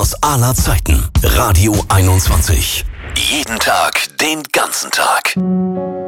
aus aller Zeiten. Radio 21. Jeden Tag, den ganzen Tag.